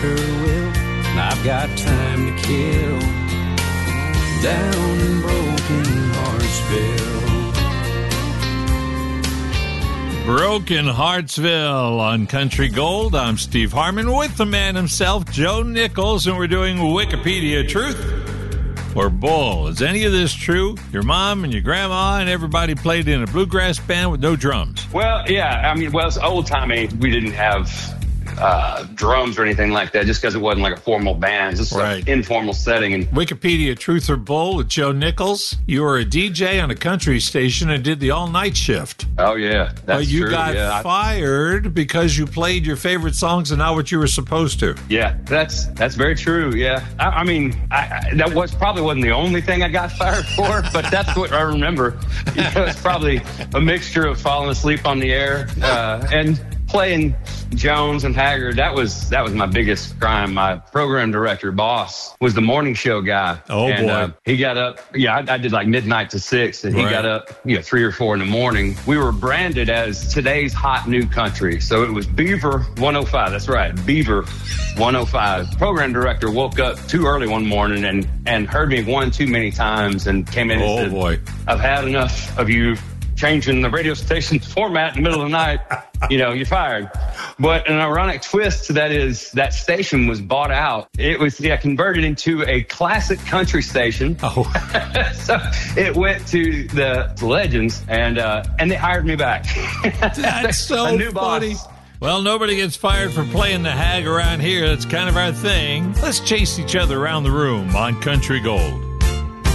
her will. And I've got time to kill down in Broken Heartsville. Broken Heartsville on Country Gold. I'm Steve Harmon with the man himself, Joe Nichols, and we're doing Wikipedia Truth or Bull. Is any of this true? Your mom and your grandma and everybody played in a bluegrass band with no drums. Well, yeah. I mean, well, it's old-timey. We didn't have drums or anything like that just because it wasn't like a formal band. Just right. An informal setting. And Wikipedia Truth or Bull with Joe Nichols. You were a DJ on a country station and did the all-night shift. Oh, yeah. That's you true. got fired because you played your favorite songs and not what you were supposed to. Yeah, that's very true. Yeah. I mean, that probably wasn't the only thing I got fired for, but that's what I remember. It's probably a mixture of falling asleep on the air and playing Jones and Haggard. That was my biggest crime. My program director, boss, was the morning show guy. Oh, boy. He got up. Yeah, I did like midnight to 6, and he got up 3 or 4 in the morning. We were branded as today's hot new country. So it was Beaver 105. That's right, Beaver 105. Program director woke up too early one morning and heard me one too many times and came in and said, boy, I've had enough of you changing the radio station's format in the middle of the night. You're fired. But an ironic twist to that is that station was bought out. It was converted into a classic country station. Oh. So it went to the Legends, and they hired me back. That's so a new funny. boss. Well, nobody gets fired for playing the hag around here. That's kind of our thing. Let's chase each other around the room on Country Gold.